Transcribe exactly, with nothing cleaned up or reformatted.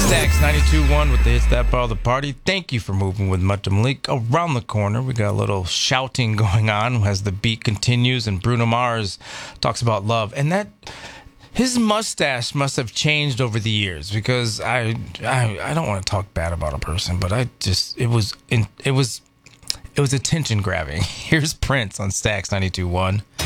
Stax ninety-two point one with the hits that bar of the party. Thank you for moving with Mutta Malik. Around the corner, we got a little shouting going on as the beat continues, and Bruno Mars talks about love. And that his mustache must have changed over the years, because I I, I don't want to talk bad about a person, but I just it was in, it was it was attention grabbing. Here's Prince on Stax ninety-two point one.